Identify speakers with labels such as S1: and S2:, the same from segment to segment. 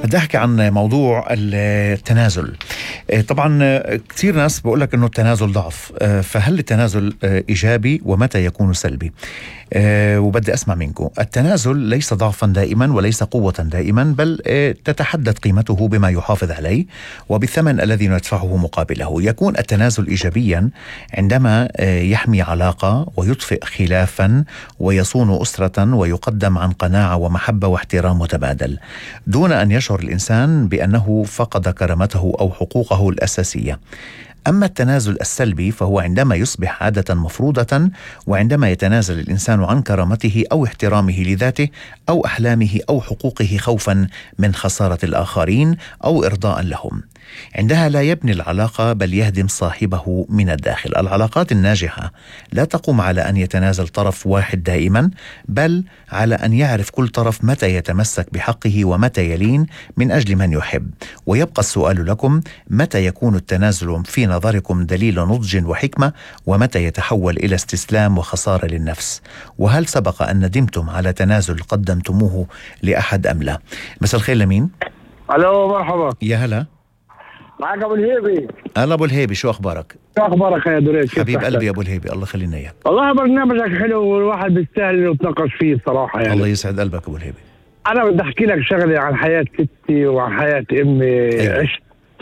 S1: بدي أحكي عن موضوع التنازل. طبعا كثير ناس بقول لك إنه التنازل ضعف، فهل التنازل إيجابي ومتى يكون سلبي؟ وبدي أسمع منكم. التنازل ليس ضعفا دائما وليس قوة دائما، بل تتحدد قيمته بما يحافظ عليه وبالثمن الذي ندفعه مقابله. يكون التنازل إيجابيا عندما يحمي علاقة ويطفئ خلافا ويصون أسرة ويقدم عن قناعة ومحبة واحترام متبادل، دون أن يشعر الإنسان بأنه فقد كرامته أو حقوقه الأساسية. أما التنازل السلبي فهو عندما يصبح عادة مفروضة، وعندما يتنازل الإنسان عن كرامته أو احترامه لذاته أو أحلامه أو حقوقه خوفا من خسارة الآخرين أو إرضاء لهم. عندها لا يبني العلاقة بل يهدم صاحبه من الداخل. العلاقات الناجحة لا تقوم على أن يتنازل طرف واحد دائما، بل على أن يعرف كل طرف متى يتمسك بحقه ومتى يلين من أجل من يحب. ويبقى السؤال لكم: متى يكون التنازل في نظركم دليل نضج وحكمة، ومتى يتحول إلى استسلام وخسارة للنفس؟ وهل سبق أن ندمتم على تنازل قدمتموه لأحد أم لا؟ مساء الخير. لمين؟
S2: الو، مرحبا.
S1: يا هلا،
S2: معك ابو الهيبي.
S1: هلا ابو الهيبي، شو اخبارك؟
S2: شو اخبارك يا دريس؟
S1: حبيب قلبي يا ابو الهيبي، الله يخلينا اياك.
S2: والله برنامجك حلو والواحد بيستاهل انه يتناقش فيه صراحه يعني.
S1: الله يسعد قلبك ابو الهيبي.
S2: انا بدي احكي لك شغله عن حياه ستي وعن حياه امي.
S1: أيوة.
S2: عشت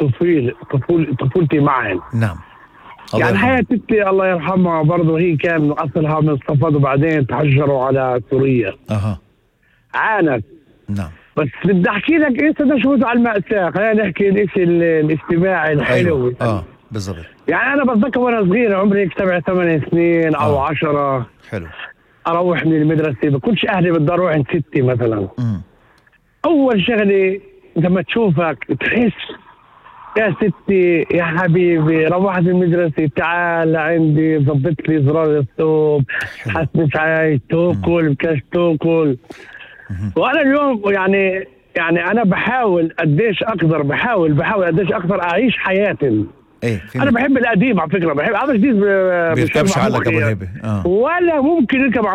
S2: طفولتي معهن.
S1: نعم.
S2: يعني حياه ستي الله يرحمها برضه، هي كان اصلها من صفد وبعدين تهجروا على سوريا. عانت.
S1: نعم.
S2: بس بدي احكي لك ايش بدنا نشوف على المأساة. خلينا نحكي الاشي الاجتماعي الحلو.
S1: أيوة. بالضبط.
S2: يعني انا بتذكر وانا صغير عمري 7 سنين او 10.
S1: حلو.
S2: اروح من المدرسه بكونش اهلي بدي اروح عند ستي مثلا. اول شغله لما تشوفك تحس يا ستي يا حبيبي روحت المدرسه، تعال لعندي ظبط لي زرار الثوب، حسنت عايش تاكل بكاش تاكل. وانا اليوم يعني انا بحاول قديش اقدر، بحاول قديش اقدر اعيش حياتي. انا بحب القديم على فكره، بحب هذا جديد
S1: بيركبش على ابو الهيبي.
S2: ولا ممكن يركب